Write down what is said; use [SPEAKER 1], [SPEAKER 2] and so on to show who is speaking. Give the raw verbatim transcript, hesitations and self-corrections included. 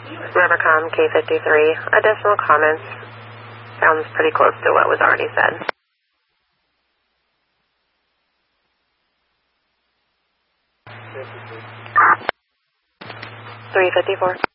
[SPEAKER 1] Rivercom K fifty-three. Additional comments. Sounds pretty close to what was already said. three fifty-four.